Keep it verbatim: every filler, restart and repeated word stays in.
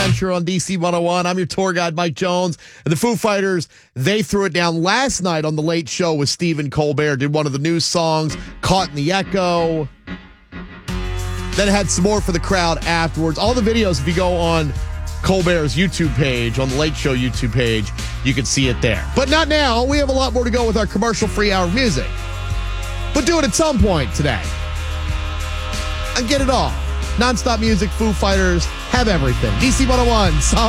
adventure on D C one oh one. I'm your tour guide, Mike Jones. And the Foo Fighters, they threw it down last night on The Late Show with Stephen Colbert. Did one of the new songs, Caught in the Echo. Then had some more for the crowd afterwards. All the videos, if you go on Colbert's YouTube page, on The Late Show YouTube page, you can see it there. But not now. We have a lot more to go with our commercial-free hour of music. But do it at some point today. And get it all. Non-stop music, Foo Fighters, have everything. D C one oh one,